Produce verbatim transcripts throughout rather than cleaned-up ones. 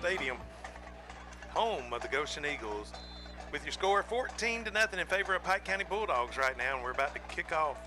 Stadium, home of the Goshen Eagles, with your score fourteen to nothing in favor of Pike County Bulldogs right now, and we're about to kick off.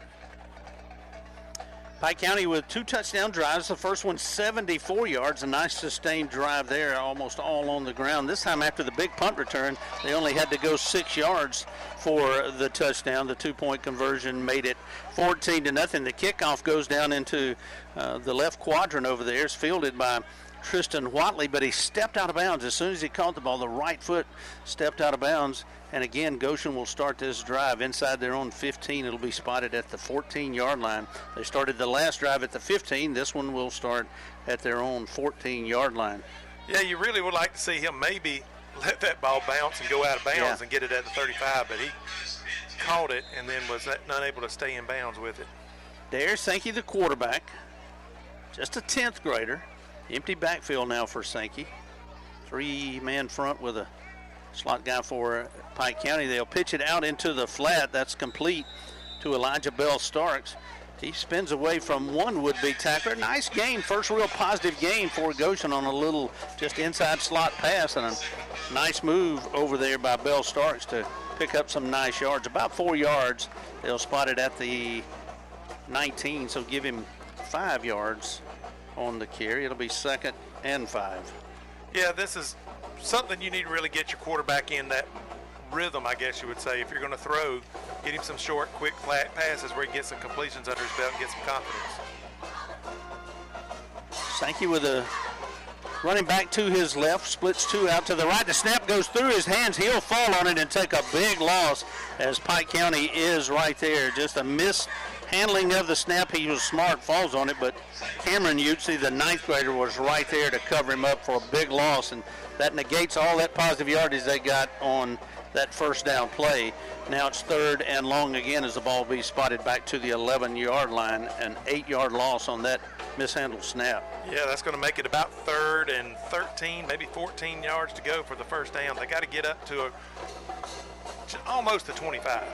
Pike County with two touchdown drives. The first one seventy-four yards, a nice sustained drive there, almost all on the ground. This time after the big punt return, they only had to go six yards for the touchdown. The two-point conversion made it fourteen to nothing. The kickoff goes down into uh, the left quadrant over there. It's fielded by Tristan Watley, but he stepped out of bounds. As soon as he caught the ball, the right foot stepped out of bounds. And again, Goshen will start this drive inside their own fifteen. It'll be spotted at the fourteen-yard line. They started the last drive at the fifteen. This one will start at their own fourteen-yard line. Yeah, you really would like to see him maybe let that ball bounce and go out of bounds yeah. and get it at the thirty-five, but he caught it and then was unable to stay in bounds with it. There's Sankey, the quarterback, just a tenth grader. Empty backfield now for Sankey. Three-man front with a slot guy for Pike County. They'll pitch it out into the flat. That's complete to Elijah Bell Starks. He spins away from one would-be tackler. Nice game, first real positive game for Goshen on a little just inside slot pass, and a nice move over there by Bell Starks to pick up some nice yards. About four yards. They'll spot it at the nineteen, so give him five yards on the carry. It'll be second and five. Yeah, this is something you need to really get your quarterback in that rhythm, I guess you would say. If you're going to throw, get him some short, quick, flat passes where he gets some completions under his belt and get some confidence. Sankey with a running back to his left, splits two out to the right. The snap goes through his hands. He'll fall on it and take a big loss as Pike County is right there. Just a mishandling of the snap. He was smart, falls on it, but Cameron Utsi, the ninth grader, was right there to cover him up for a big loss, and that negates all that positive yardage they got on that first down play. Now it's third and long again as the ball be spotted back to the eleven-yard line. An eight-yard loss on that mishandled snap. Yeah, that's going to make it about third and thirteen, maybe fourteen yards to go for the first down. They got to get up to a, almost the twenty-five.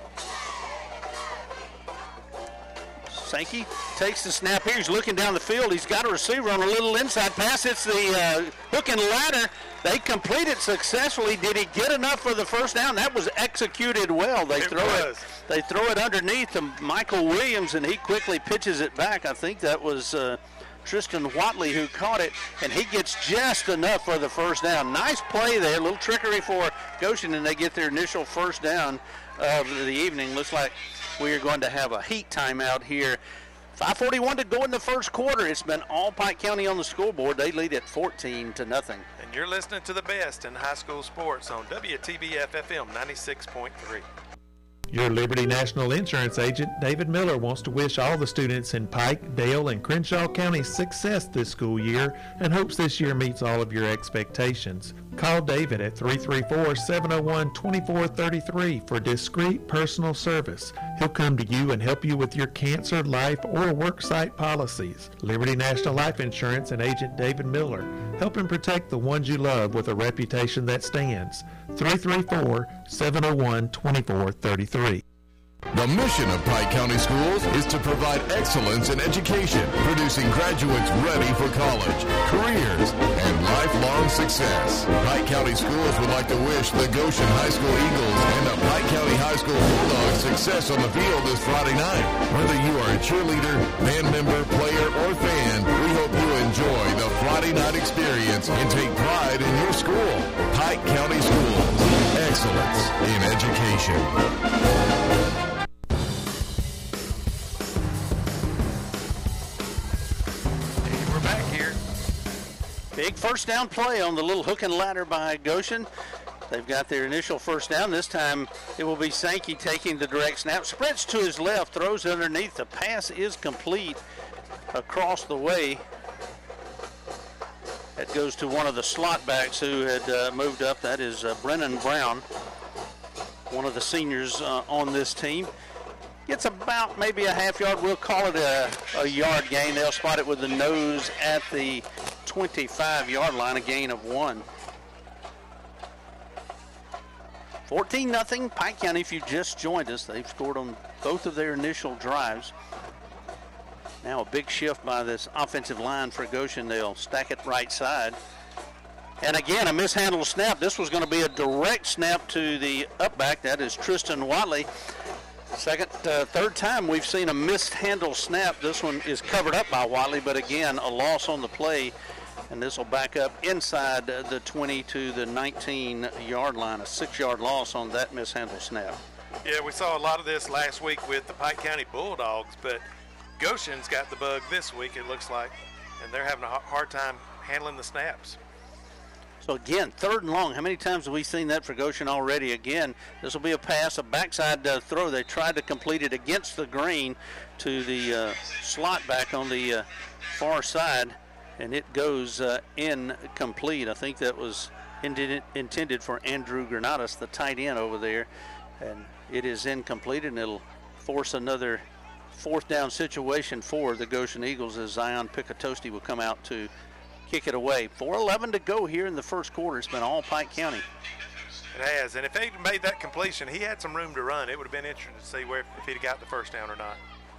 Sankey takes the snap here. He's looking down the field. He's got a receiver on a little inside pass. It's the uh, hook and ladder. They complete it successfully. Did he get enough for the first down? That was executed well. They it throw was. it. They throw it underneath to Michael Williams, and he quickly pitches it back. I think that was uh, Tristan Watley who caught it, and he gets just enough for the first down. Nice play there. A little trickery for Goshen, and they get their initial first down of the evening. Looks like we are going to have a heat timeout here. five forty-one to go in the first quarter. It's been all Pike County on the scoreboard. They lead at fourteen to nothing. And you're listening to the best in high school sports on W T B F F M ninety-six point three. Your Liberty National Insurance agent, David Miller, wants to wish all the students in Pike, Dale, and Crenshaw counties success this school year and hopes this year meets all of your expectations. Call David at three three four, seven oh one, two four three three for discreet personal service. He'll come to you and help you with your cancer, life, or worksite policies. Liberty National Life Insurance and agent David Miller, helping protect the ones you love with a reputation that stands. three three four, seven oh one, two four three three. The mission of Pike County Schools is to provide excellence in education, producing graduates ready for college, careers, and lifelong success. Pike County Schools would like to wish the Goshen High School Eagles and the Pike County High School Bulldogs success on the field this Friday night. Whether you are a cheerleader, band member, player, or fan, we hope you enjoy the Friday night experience and take pride in your school. Pike County Schools, excellence in education. Big first down play on the little hook and ladder by Goshen. They've got their initial first down. This time it will be Sankey taking the direct snap. Spreads to his left, throws underneath. The pass is complete across the way. That goes to one of the slot backs who had uh, moved up. That is uh, Brennan Brown, one of the seniors uh, on this team. Gets about maybe a half yard. We'll call it a, a yard gain. They'll spot it with the nose at the twenty-five-yard line, a gain of one. fourteen nothing. Pike County, if you just joined us, they've scored on both of their initial drives. Now a big shift by this offensive line for Goshen. They'll stack it right side. And again, a mishandled snap. This was going to be a direct snap to the up back. That is Tristan Watley. Second, uh, third time we've seen a mishandled snap. This one is covered up by Watley, but again, a loss on the play. And this will back up inside the twenty to the nineteen-yard line. A six-yard loss on that mishandled snap. Yeah, we saw a lot of this last week with the Pike County Bulldogs, but Goshen's got the bug this week, it looks like, and they're having a hard time handling the snaps. So again, third and long. How many times have we seen that for Goshen already? Again, this will be a pass, a backside uh, throw. They tried to complete it against the green to the uh, slot back on the uh, far side, and it goes uh, incomplete. I think that was intended, intended for Andrew Granados, the tight end over there, and it is incomplete, and it'll force another fourth down situation for the Goshen Eagles as Zion Picatosti will come out to kick it away. four eleven to go here in the first quarter. It's been all Pike County. It has, and if they'd made that completion, he had some room to run. It would have been interesting to see where if he'd got the first down or not.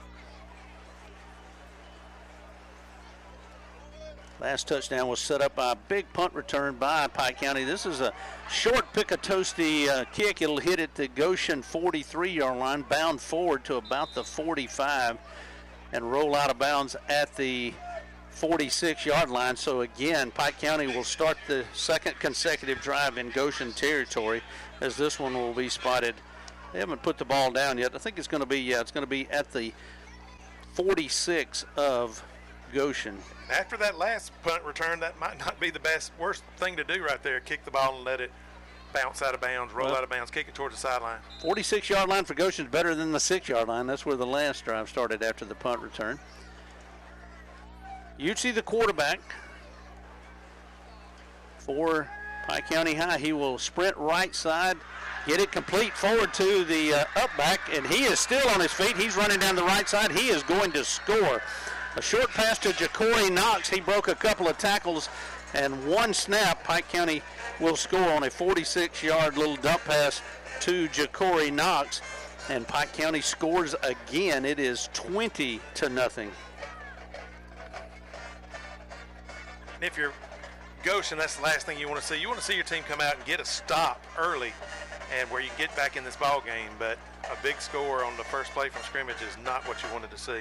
Last touchdown was set up by a big punt return by Pike County. This is a short Picatosti uh, kick. It'll hit at the Goshen forty-three-yard line, bound forward to about the forty-five, and roll out of bounds at the forty-six-yard line. So again, Pike County will start the second consecutive drive in Goshen territory, as this one will be spotted. They haven't put the ball down yet. I think it's going to be, yeah, it's going to be at the forty-six of Goshen. After that last punt return, that might not be the best, worst thing to do right there. Kick the ball and let it bounce out of bounds, roll well, out of bounds, kick it towards the sideline. forty-six-yard line for Goshen is better than the six-yard line. That's where the last drive started after the punt return. You see the quarterback for Pike County High. He will sprint right side, get it complete forward to the uh, up back, and he is still on his feet. He's running down the right side. He is going to score. A short pass to Ja'Cory Knox. He broke a couple of tackles, and one snap. Pike County will score on a forty-six-yard little dump pass to Ja'Cory Knox, and Pike County scores again. It is twenty to nothing. And if you're Goshen, that's the last thing you want to see. You want to see your team come out and get a stop early, and where you get back in this ball game. But a big score on the first play from scrimmage is not what you wanted to see.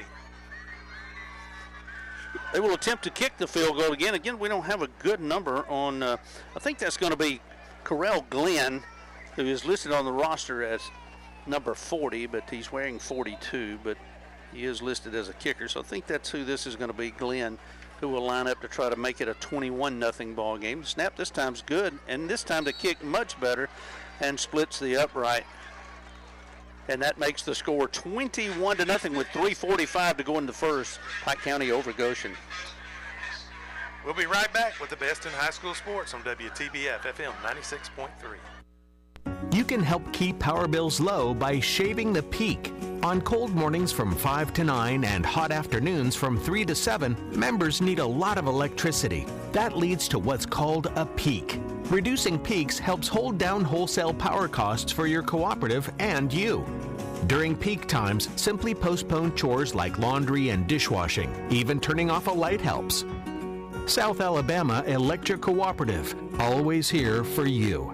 They will attempt to kick the field goal again. Again, we don't have a good number on, uh, I think that's going to be Correll Glenn, who is listed on the roster as number forty, but he's wearing forty-two, but he is listed as a kicker. So I think that's who this is going to be, Glenn, who will line up to try to make it a twenty-one nothing ball game. The snap this time's good, and this time the kick much better and splits the upright. And that makes the score twenty-one to nothing with three forty-five to go in the first. Pike County over Goshen. We'll be right back with the best in high school sports on W T B F F M ninety-six point three. You can help keep power bills low by shaving the peak. On cold mornings from five to nine and hot afternoons from three to seven, members need a lot of electricity. That leads to what's called a peak. Reducing peaks helps hold down wholesale power costs for your cooperative and you. During peak times, simply postpone chores like laundry and dishwashing. Even turning off a light helps. South Alabama Electric Cooperative, always here for you.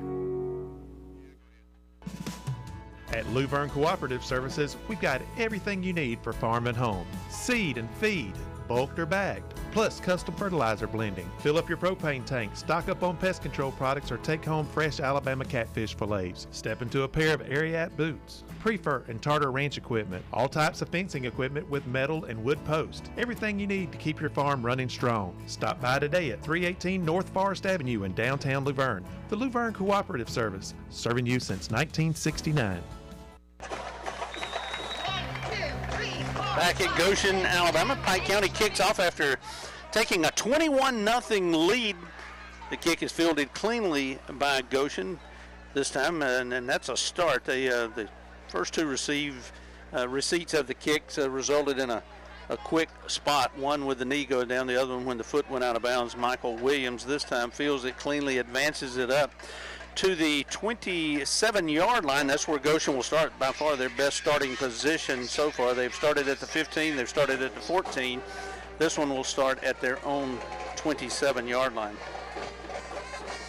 At Luverne Cooperative Services, we've got everything you need for farm and home. Seed and feed, bulked or bagged, plus custom fertilizer blending. Fill up your propane tank, stock up on pest control products, or take home fresh Alabama catfish fillets. Step into a pair of Ariat boots, Prefer and Tartar Ranch equipment, all types of fencing equipment with metal and wood posts. Everything you need to keep your farm running strong. Stop by today at three eighteen North Forest Avenue in downtown Luverne. The Luverne Cooperative Service, serving you since nineteen sixty-nine. Back at Goshen, Alabama, Pike County kicks off after taking a twenty-one nothing lead. The kick is fielded cleanly by Goshen this time, and, and that's a start. They, uh, the first two receive uh, receipts of the kicks uh, resulted in a, a quick spot, one with the knee going down, the other one when the foot went out of bounds. Michael Williams this time fields it cleanly, advances it up to the twenty-seven yard line. That's where Goshen will start, by far their best starting position so far. They've started at the fifteen, they've started at the fourteen. This one will start at their own twenty-seven yard line.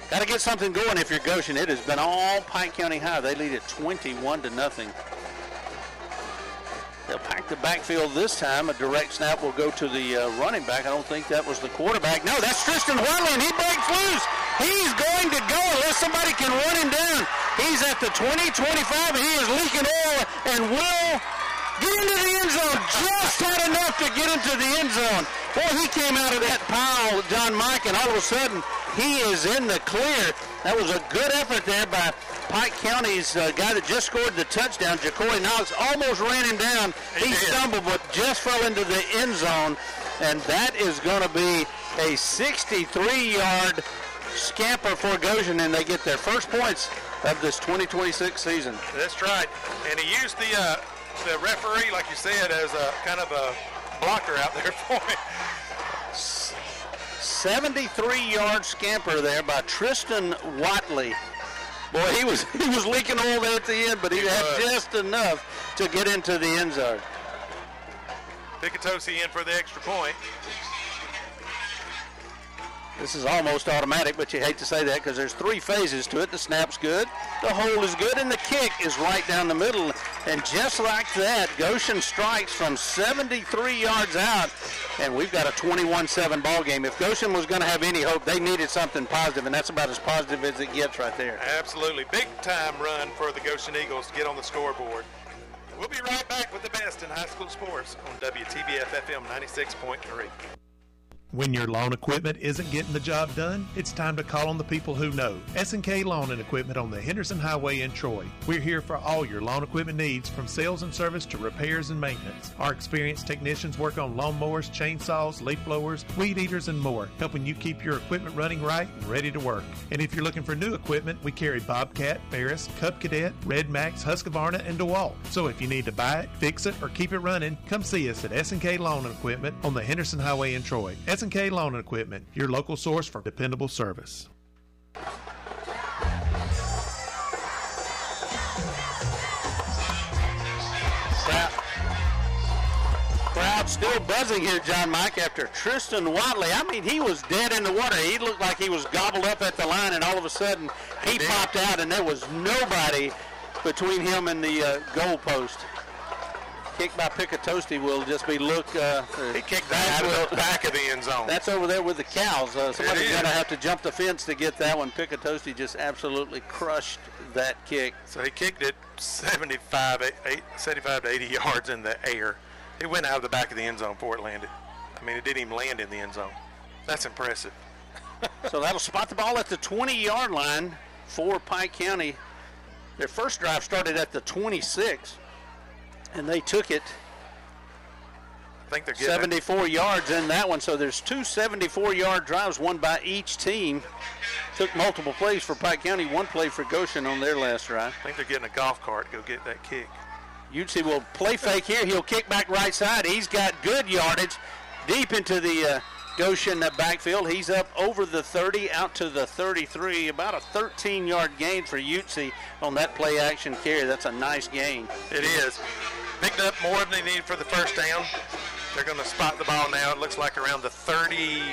Got to get something going if you're Goshen. It has been all Pike County high. They lead at twenty-one to nothing. They'll pack the backfield this time. A direct snap will go to the uh, running back. I don't think that was the quarterback. No, that's Tristan Whiteley, and he breaks loose. He's going to go unless somebody can run him down. He's at the twenty, twenty-five, and he is leaking oil and will get into the end zone. Just had enough to get into the end zone. Boy, he came out of that pile, John Mike, and all of a sudden he is in the clear. That was a good effort there by Pike County's uh, guy that just scored the touchdown, Ja'Cory Knox. Almost ran him down. He, he stumbled, but just fell into the end zone. And that is going to be a sixty-three yard scamper for Goshen, and they get their first points of this twenty twenty-six season. That's right. And he used the uh, the referee, like you said, as a kind of a blocker out there for him. seventy-three yard scamper there by Tristan Whiteley. Boy, he was he was leaking oil there at the end, but he, he had was. just enough to get into the end zone. Picatosi in for the extra point. This is almost automatic, but you hate to say that because there's three phases to it. The snap's good, the hold is good, and the kick is right down the middle. And just like that, Goshen strikes from seventy-three yards out, and we've got a twenty-one seven ball game. If Goshen was going to have any hope, they needed something positive, and that's about as positive as it gets right there. Absolutely. Big time run for the Goshen Eagles to get on the scoreboard. We'll be right back with the best in high school sports on W T B F F M ninety-six point three. When your lawn equipment isn't getting the job done, it's time to call on the people who know. S and K Lawn and Equipment on the Henderson Highway in Troy. We're here for all your lawn equipment needs, from sales and service to repairs and maintenance. Our experienced technicians work on lawnmowers, chainsaws, leaf blowers, weed eaters, and more, helping you keep your equipment running right and ready to work. And if you're looking for new equipment, we carry Bobcat, Ferris, Cub Cadet, Red Max, Husqvarna, and DeWalt. So if you need to buy it, fix it, or keep it running, come see us at S and K Lawn and Equipment on the Henderson Highway in Troy. S and K Lawn and Equipment, your local source for dependable service. Crowd, crowd still buzzing here, John Mike, after Tristan Whiteley. I mean, he was dead in the water. He looked like he was gobbled up at the line, and all of a sudden he popped out, and there was nobody between him and the uh, goal post. Kick by Picatosti will just be look. Uh, he kicked that out of the back of the end zone. That's over there with the cows. Uh, somebody's going to have to jump the fence to get that one. Picatosti just absolutely crushed that kick. So he kicked it seventy-five, eight, seventy-five to eighty yards in the air. It went out of the back of the end zone before it landed. I mean, it didn't even land in the end zone. That's impressive. So that'll spot the ball at the twenty yard line for Pike County. Their first drive started at the twenty-six. And they took it I think they're seventy-four it. yards in that one. So there's two seventy-four yard drives, one by each team. Took multiple plays for Pike County, one play for Goshen on their last drive. I think they're getting a golf cart to go get that kick. Utsi will play fake here. He'll kick back right side. He's got good yardage deep into the uh, Goshen backfield. He's up over the thirty, out to the thirty-three. About a thirteen yard gain for Utsi on that play action carry. That's a nice gain. It is. Picked up more than they need for the first down. They're going to spot the ball now. It looks like around the thirty-three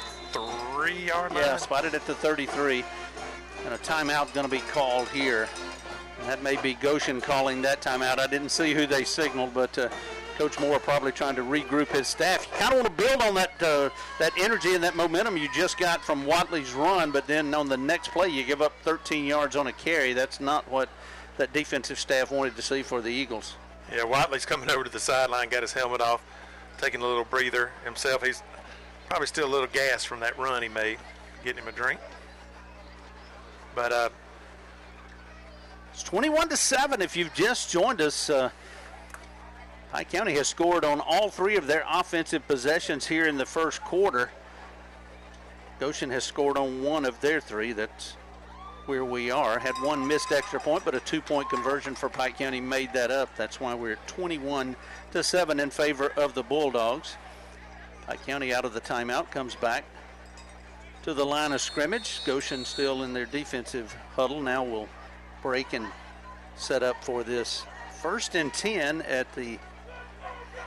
yard line. Yeah, spotted at the thirty-three. And a timeout going to be called here. And that may be Goshen calling that timeout. I didn't see who they signaled, but uh, Coach Moore probably trying to regroup his staff. You kind of want to build on that uh, that energy and that momentum you just got from Whiteley's run, but then on the next play you give up thirteen yards on a carry. That's not what that defensive staff wanted to see for the Eagles. Yeah, Whiteley's coming over to the sideline, got his helmet off, taking a little breather himself. He's probably still a little gassed from that run he made, getting him a drink. But uh, it's twenty-one to seven. If you've just joined us, uh, Pike County has scored on all three of their offensive possessions here in the first quarter. Goshen has scored on one of their three. That's where we are. Had one missed extra point, but a two-point conversion for Pike County made that up. That's why we're twenty-one to seven in favor of the Bulldogs. Pike County out of the timeout, comes back to the line of scrimmage. Goshen still in their defensive huddle. Now we'll break and set up for this first and ten at the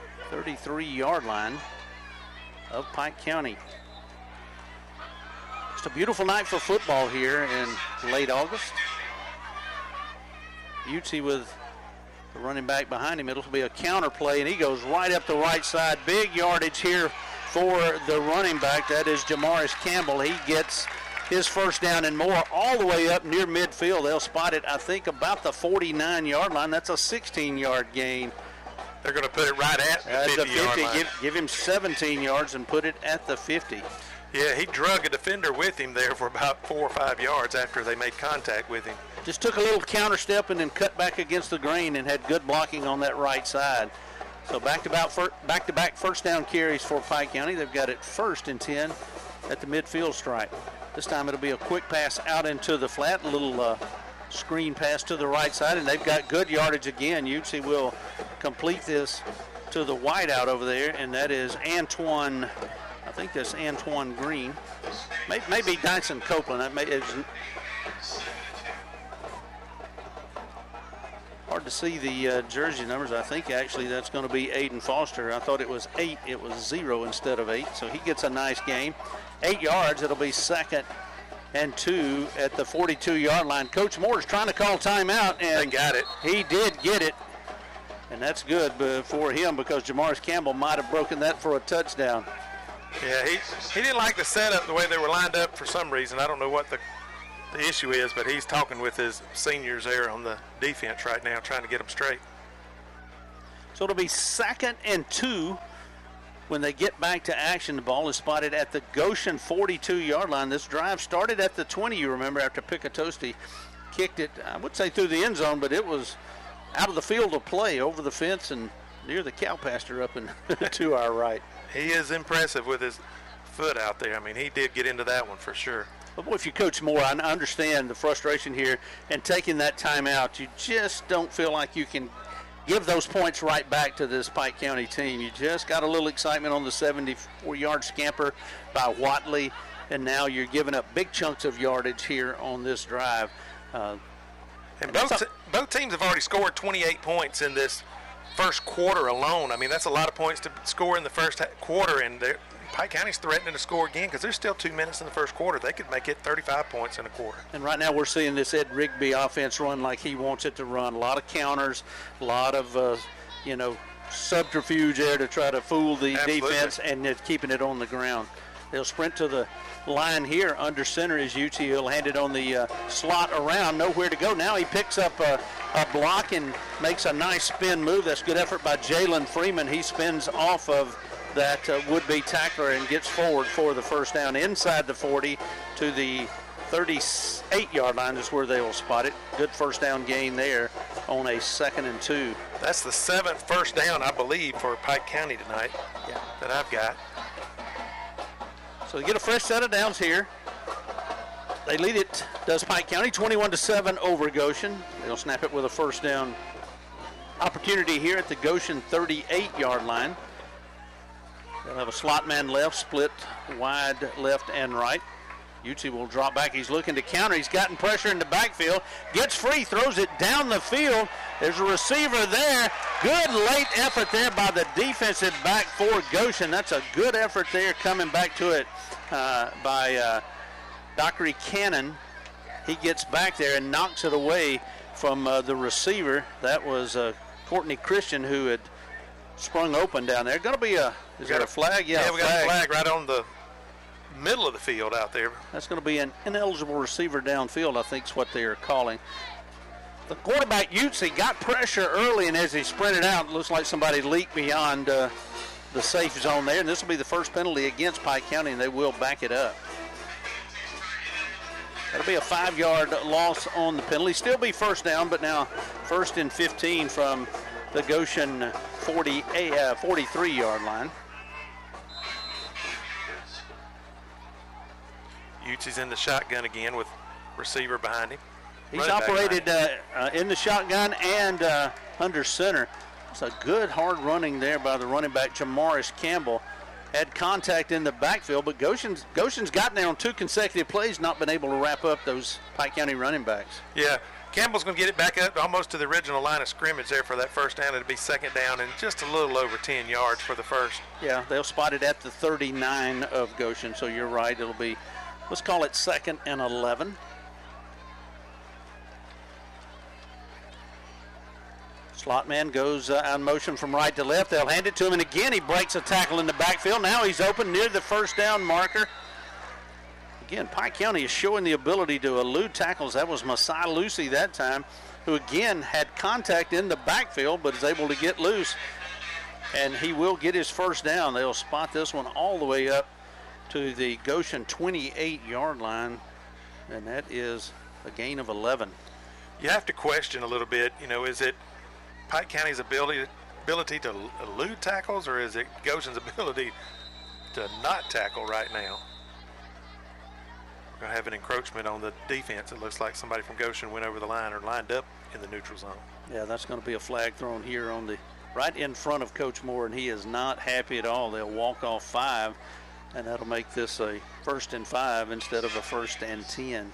thirty-three yard line of Pike County. It's a beautiful night for football here in late August. U T with the running back behind him. It'll be a counter play, and he goes right up the right side. Big yardage here for the running back. That is Jamaris Campbell. He gets his first down and more all the way up near midfield. They'll spot it, I think, about the forty-nine yard line. That's a sixteen yard gain. They're going to put it right at the At the fifty yard fifty. line. Give, give him seventeen yards and put it at the fifty. Yeah, he drug a defender with him there for about four or five yards after they made contact with him. Just took a little counter step and then cut back against the grain and had good blocking on that right side. So back-to-back back-to-back first down carries for Pike County. They've got it first and ten at the midfield stripe. This time it'll be a quick pass out into the flat, a little uh, screen pass to the right side, and they've got good yardage again. U T will complete this to the wideout over there, and that is Antoine, I think that's Antoine Green. Maybe, maybe Dyson Copeland. That may, it's hard to see the uh, jersey numbers. I think actually that's going to be Aiden Foster. I thought it was eight. It was zero instead of eight. So he gets a nice game. Eight yards. It'll be second and two at the forty-two yard line. Coach Moore is trying to call timeout, and They got it. he did get it. And that's good for him because Jamaris Campbell might have broken that for a touchdown. Yeah, he, he didn't like the setup the way they were lined up for some reason. I don't know what the, the issue is, but he's talking with his seniors there on the defense right now, trying to get them straight. So it'll be second and two when they get back to action. The ball is spotted at the Goshen forty-two yard line. This drive started at the twenty, you remember, after Picatosti kicked it, I would say through the end zone, but it was out of the field of play over the fence and near the cow pasture up and to our right. He is impressive with his foot out there. I mean, he did get into that one for sure. But boy, if you coach more, I understand the frustration here and taking that time out. You just don't feel like you can give those points right back to this Pike County team. You just got a little excitement on the seventy-four yard scamper by Watley, and now you're giving up big chunks of yardage here on this drive. Uh, And both, That's a- te- both teams have already scored twenty-eight points in this first quarter alone. I mean, that's a lot of points to score in the first ha- quarter, and they're- Pike County's threatening to score again because there's still two minutes in the first quarter. They could make it thirty-five points in a quarter. And right now we're seeing this Ed Rigby offense run like he wants it to run. A lot of counters, a lot of, uh, you know, subterfuge there to try to fool the Absolutely. defense, and it's keeping it on the ground. They'll sprint to the line here under center as U T. He'll hand it on the uh, slot around, nowhere to go. Now he picks up a, a block and makes a nice spin move. That's good effort by Jalen Freeman. He spins off of that uh, would-be tackler and gets forward for the first down inside the forty to the thirty-eight yard line is where they will spot it. Good first down gain there on a second and two. That's the seventh first down, I believe, for Pike County tonight Yeah. that I've got. So they get a fresh set of downs here. They lead it, does Pike County, twenty-one to seven over Goshen. They'll snap it with a first down opportunity here at the Goshen thirty-eight yard line. They'll have a slot man left, split wide left and right. U T will drop back. He's looking to counter. He's gotten pressure in the backfield. Gets free, throws it down the field. There's a receiver there. Good late effort there by the defensive back for Goshen. That's a good effort there coming back to it uh, by uh, Dockery Cannon. He gets back there and knocks it away from uh, the receiver. That was uh, Courtney Christian who had sprung open down there. Going to be a, is there a flag? Yeah, Yeah, a we got a flag right on the middle of the field out there. That's going to be an ineligible receiver downfield, I think is what they are calling. The quarterback, Utsi, got pressure early, and as he sprinted out, it looks like somebody leaked beyond uh, the safe zone there, and this will be the first penalty against Pike County, and they will back it up. That'll be a five-yard loss on the penalty. Still be first down, but now first and fifteen from the Goshen forty-three yard line. Utsi's in the shotgun again with receiver behind him. He's Running back operated behind uh, uh, in the shotgun and uh, under center. It's a good hard running there by the running back, Jamaris Campbell. Had contact in the backfield, but Goshen's, Goshen's gotten there on two consecutive plays, not been able to wrap up those Pike County running backs. Yeah, Campbell's going to get it back up almost to the original line of scrimmage there for that first down. It'll be second down and just a little over ten yards for the first. Yeah, they'll spot it at the thirty-nine of Goshen, so you're right. It'll be Let's call it second and eleven. Slot man goes uh, on motion from right to left. They'll hand it to him, and again he breaks a tackle in the backfield. Now he's open near the first down marker. Again, Pike County is showing the ability to elude tackles. That was Masai Lucy that time, who again had contact in the backfield but is able to get loose. And he will get his first down. They'll spot this one all the way up to the Goshen twenty-eight yard line, and that is a gain of eleven. You have to question a little bit, you know, is it Pike County's ability ability to elude tackles, or is it Goshen's ability to not tackle right now? We're going to have an encroachment on the defense. It looks like somebody from Goshen went over the line or lined up in the neutral zone. Yeah, that's going to be a flag thrown here on the right in front of Coach Moore, and he is not happy at all. They'll walk off five, and that'll make this a first and five instead of a first and ten.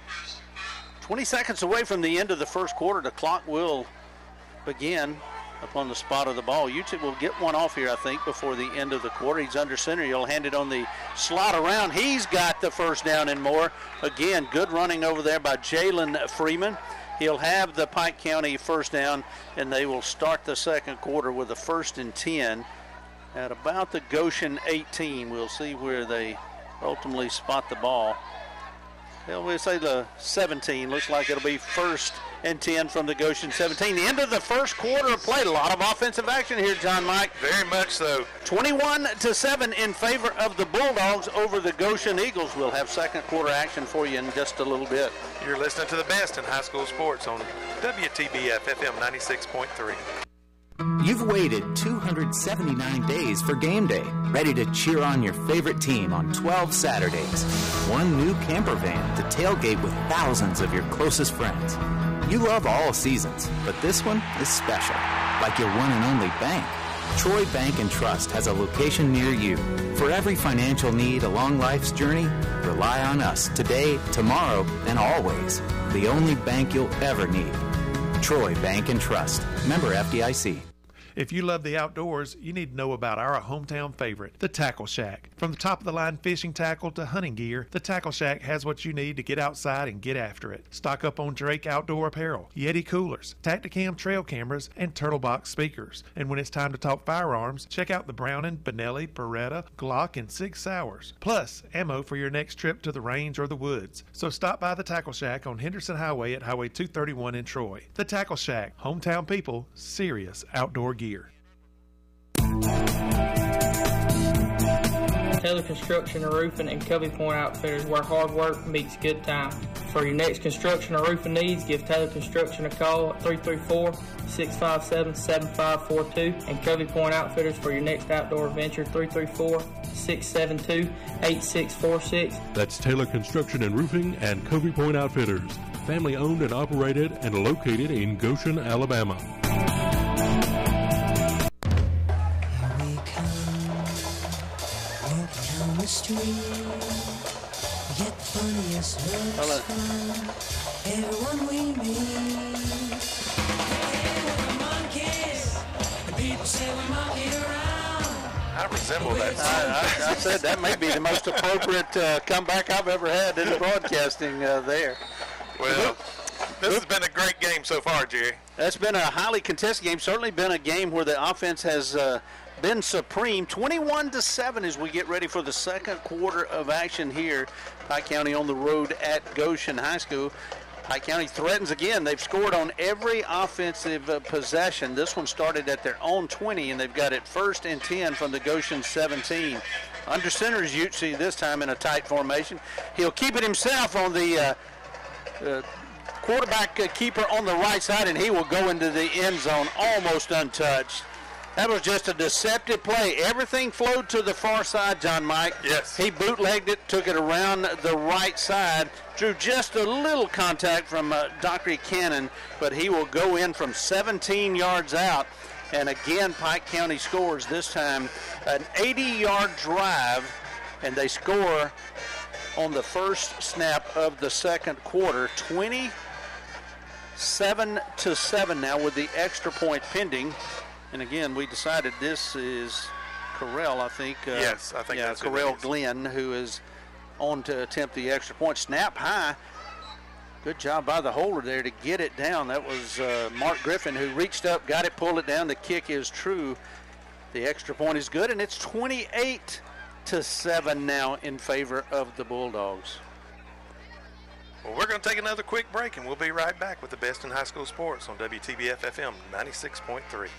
twenty seconds away from the end of the first quarter. The clock will begin upon the spot of the ball. U T will get one off here, I think, before the end of the quarter. He's under center. He'll hand it on the slot around. He's got the first down and more. Again, good running over there by Jalen Freeman. He'll have the Pike County first down, and they will start the second quarter with a first and ten at about the Goshen eighteen. We'll see where they ultimately spot the ball. Well, we'll say the seventeen. Looks like it'll be first and ten from the Goshen seventeen. The end of the first quarter of play. A lot of offensive action here, John Mike. Very much so. twenty-one to seven in favor of the Bulldogs over the Goshen Eagles. We'll have second quarter action for you in just a little bit. You're listening to the best in high school sports on W T B F F M ninety-six point three. You've waited two hundred seventy-nine days for game day, ready to cheer on your favorite team on twelve Saturdays. One new camper van to tailgate with thousands of your closest friends. You love all seasons, but this one is special, like your one and only bank. Troy Bank and Trust has a location near you. For every financial need along life's journey, rely on us today, tomorrow, and always. The only bank you'll ever need. Troy Bank and Trust. Member F D I C. If you love the outdoors, you need to know about our hometown favorite, the Tackle Shack. From the top-of-the-line fishing tackle to hunting gear, the Tackle Shack has what you need to get outside and get after it. Stock up on Drake outdoor apparel, Yeti coolers, Tacticam trail cameras, and Turtle Box speakers. And when it's time to talk firearms, check out the Browning, Benelli, Beretta, Glock, and Sig Sauers. Plus, ammo for your next trip to the range or the woods. So stop by the Tackle Shack on Henderson Highway at Highway two thirty-one in Troy. The Tackle Shack, hometown people, serious outdoor gear. Taylor Construction and Roofing and Covey Point Outfitters, where hard work meets good time. For your next construction or roofing needs, give Taylor Construction a call at three three four, six five seven, seven five four two, and Covey Point Outfitters for your next outdoor adventure, three three four, six seven two, eight six four six. That's Taylor Construction and Roofing and Covey Point Outfitters, family owned and operated and located in Goshen, Alabama. Street, get the funniest looks from everyone we meet. Hey, we're the monkeys, and people say we monkey around. I resemble that. I, I, I said that may be the most appropriate uh, comeback I've ever had in broadcasting uh, there. Well, this has been a great game so far, Jerry. That's been a highly contested game. Certainly been a game where the offense has uh, been supreme. twenty-one to seven as we get ready for the second quarter of action here. Pike County on the road at Goshen High School. Pike County threatens again. They've scored on every offensive uh, possession. This one started at their own twenty, and they've got it first and ten from the Goshen seventeen. Under center is Utsi this time in a tight formation. He'll keep it himself on the uh, uh, quarterback uh, keeper on the right side, and he will go into the end zone almost untouched. That was just a deceptive play. Everything flowed to the far side, John Mike. Yes. He bootlegged it, took it around the right side, drew just a little contact from uh, Dockery Cannon, but he will go in from seventeen yards out. And again, Pike County scores, this time an eighty-yard drive, and they score on the first snap of the second quarter, twenty-seven to seven now with the extra point pending. And again, we decided this is Correll, I think. Uh, yes, I think yeah, that's who Correll it is. Glenn, who is on to attempt the extra point. Snap high. Good job by the holder there to get it down. That was uh, Mark Griffin who reached up, got it, pulled it down. The kick is true. The extra point is good, and it's twenty-eight to seven now in favor of the Bulldogs. Well, we're going to take another quick break, and we'll be right back with the best in high school sports on W T B F F M ninety-six point three.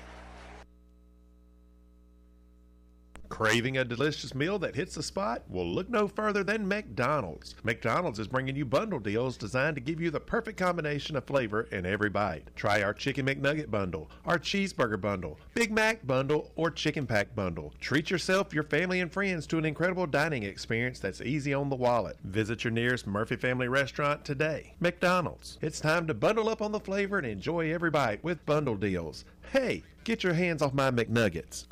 Craving a delicious meal that hits the spot? Well, look no further than McDonald's. McDonald's is bringing you bundle deals designed to give you the perfect combination of flavor in every bite. Try our Chicken McNugget bundle, our Cheeseburger bundle, Big Mac bundle, or Chicken Pack bundle. Treat yourself, your family, and friends to an incredible dining experience that's easy on the wallet. Visit your nearest Murphy Family Restaurant today. McDonald's. It's time to bundle up on the flavor and enjoy every bite with bundle deals. Hey, get your hands off my McNuggets.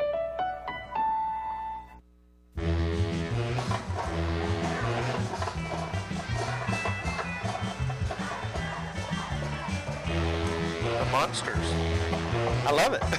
Monsters. I love it.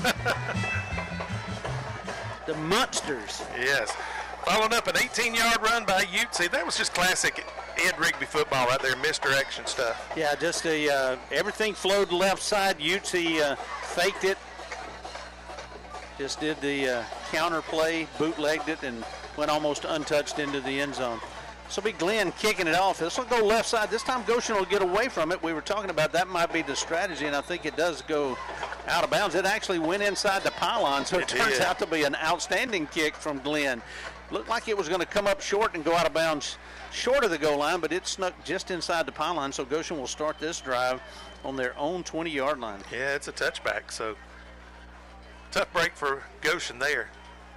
The Monsters. Yes. Following up an eighteen-yard run by Ute. See, that was just classic Ed Rigby football right there, misdirection stuff. Yeah, just the uh, everything flowed left side. Ute uh, faked it. Just did the uh, counter play, bootlegged it, and went almost untouched into the end zone. This will be Glenn kicking it off. This will go left side. This time Goshen will get away from it. We were talking about that might be the strategy, and I think it does go out of bounds. It actually went inside the pylon, so it, it turns out to be an outstanding kick from Glenn. Looked like it was going to come up short and go out of bounds short of the goal line, but it snuck just inside the pylon, so Goshen will start this drive on their own twenty-yard line. Yeah, it's a touchback, so tough break for Goshen there.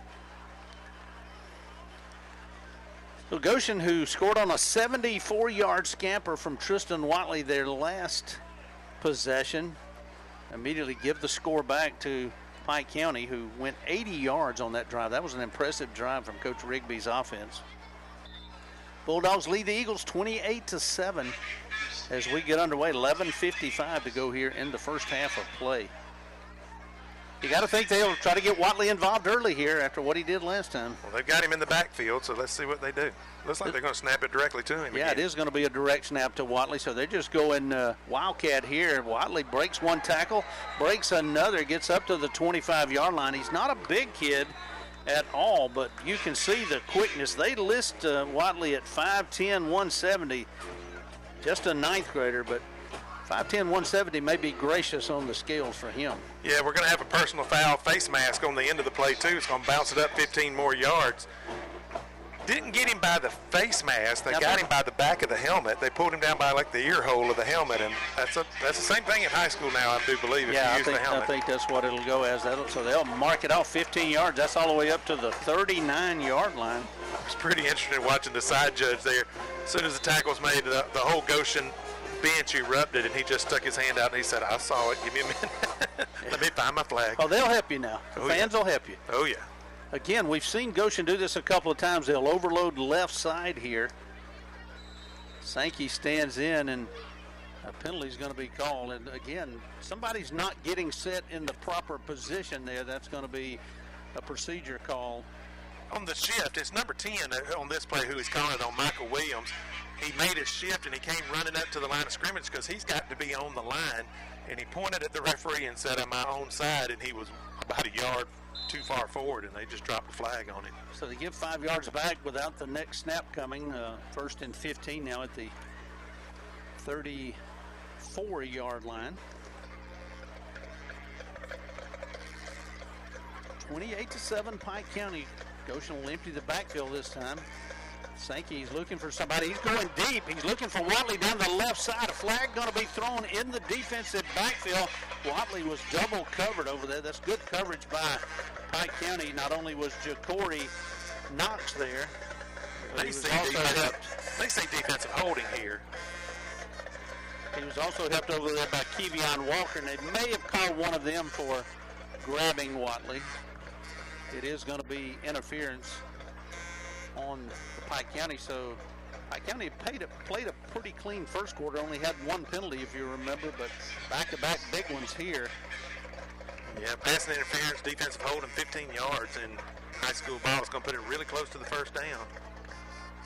So Goshen, who scored on a seventy-four-yard scamper from Tristan Watley their last possession, immediately give the score back to Pike County, who went eighty yards on that drive. That was an impressive drive from Coach Rigby's offense. Bulldogs lead the Eagles twenty-eight to seven as we get underway. eleven fifty-five to go here in the first half of play. You got to think they'll try to get Watley involved early here after what he did last time. Well, they've got him in the backfield, so let's see what they do. Looks like they're going to snap it directly to him. Yeah, again. It is going to be a direct snap to Watley, so they're just going uh, Wildcat here. Watley breaks one tackle, breaks another, gets up to the twenty-five-yard line. He's not a big kid at all, but you can see the quickness. They list uh, Watley at five ten, one seventy, just a ninth grader, but five ten, one seventy may be gracious on the scales for him. Yeah, we're going to have a personal foul face mask on the end of the play, too. It's going to bounce it up fifteen more yards. Didn't get him by the face mask. They got him by the back of the helmet. They pulled him down by, like, the ear hole of the helmet, and that's a, that's the same thing in high school now, I do believe, if yeah, you use I think, the helmet. I think that's what it'll go as. That'll, so they'll mark it off fifteen yards. That's all the way up to the thirty-nine-yard line. It's pretty interesting watching the side judge there. As soon as the tackle was made, the, the whole Goshen bench erupted, and he just stuck his hand out and he said, I saw it, give me a minute. Let me find my flag. Oh, they'll help you now. The oh, fans yeah. will help you. Oh, yeah. Again, we've seen Goshen do this a couple of times. They'll overload left side here. Sankey stands in, and a penalty is going to be called. And again, somebody's not getting set in the proper position there. That's going to be a procedure call. On the shift, it's number ten on this play who is calling it on Michael Williams. He made his shift, and he came running up to the line of scrimmage because he's got to be on the line. And he pointed at the referee and said, on my own side, and he was about a yard too far forward, and they just dropped the flag on him. So they give five yards back without the next snap coming. Uh, first and fifteen now at the thirty-four-yard line. twenty-eight to seven, Pike County. Goshen will empty the backfield this time. Sankey's looking for somebody. He's going deep. He's looking for Watley down the left side. A flag going to be thrown in the defensive backfield. Watley was double covered over there. That's good coverage by Pike County. Not only was Ja'Cory Knox there, but They he was say, also defensive, helped. they say defensive holding here. He was also helped over there by Kevion Walker, and they may have called one of them for grabbing Watley. It is going to be interference on the Pike County, so Pike County played a, played a pretty clean first quarter, only had one penalty if you remember, but back-to-back big ones here. Yeah, passing interference, defensive holding, fifteen yards, and high school ball is going to put it really close to the first down.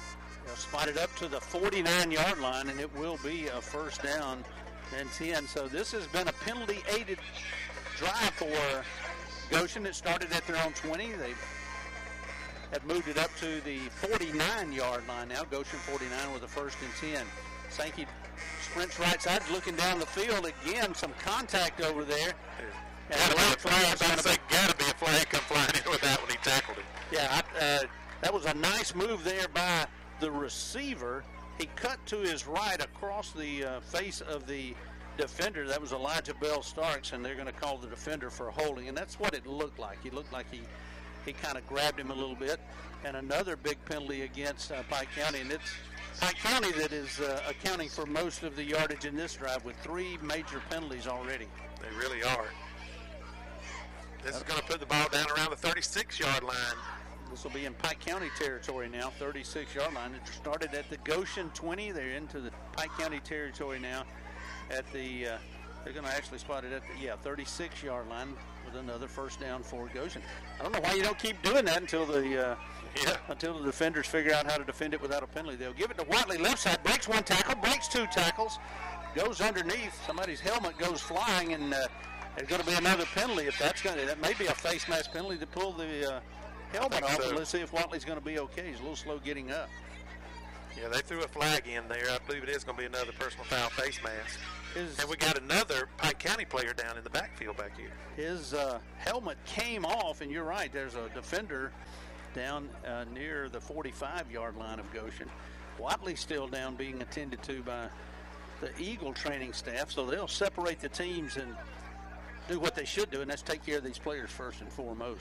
They'll spot it up to the forty-nine yard line, and it will be a first down and ten. So this has been a penalty-aided drive for Goshen. It started at their own twenty. They have moved it up to the forty-nine yard line now. Goshen forty-nine with a first and ten. Sankey sprints right side, looking down the field again. Some contact over there. And gotta, the be a, flag I was about to say, gotta be a flag come flying in with that when he tackled him. Yeah, I, uh, that was a nice move there by the receiver. He cut to his right across the uh, face of the defender. That was Elijah Bell Starks, and they're going to call the defender for holding, and that's what it looked like. He looked like he he kind of grabbed him a little bit. And another big penalty against uh, Pike County, and it's Pike County that is uh, accounting for most of the yardage in this drive with three major penalties already. They really are. This is going to put the ball down around the thirty-six yard line. This will be in Pike County territory now, thirty-six yard line. It started at the Goshen twenty. They're into the Pike County territory now at the, uh, they're going to actually spot it at the, yeah, thirty-six yard line with another first down for Goshen. I don't know why you don't keep doing that until the, uh, yeah. until the defenders figure out how to defend it without a penalty. They'll give it to Watley left side, breaks one tackle, breaks two tackles, goes underneath. Somebody's helmet goes flying, and uh, there's going to be another penalty. If that's going to, that may be a face mask penalty to pull the uh, helmet off. so. And let's see if Watley's going to be okay. He's a little slow getting up. Yeah, they threw a flag in there. I believe it is going to be another personal foul face mask. His, and we got another Pike County player down in the backfield back here. His uh, helmet came off, and you're right. There's a defender down uh, near the forty-five yard line of Goshen. Watley's still down, being attended to by the Eagle training staff, so they'll separate the teams and do what they should do, and that's take care of these players first and foremost.